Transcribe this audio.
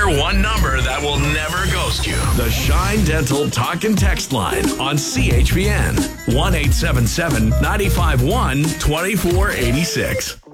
Answer one number that will never ghost you. The Shine Dental Talk and Text line on CHPN. 1-877-951-2486.